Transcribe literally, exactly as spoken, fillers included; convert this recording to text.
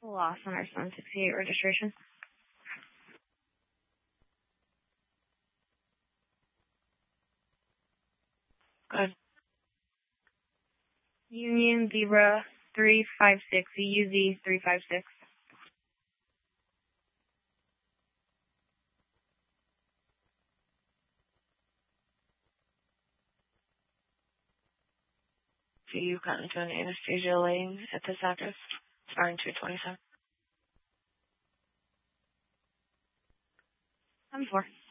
Loss on our seven sixty-eight registration. Good. Union Zebra three five six, U Z three five six. So you've gotten into an anesthesia lane at this address, starting two twenty-seven. I'm four.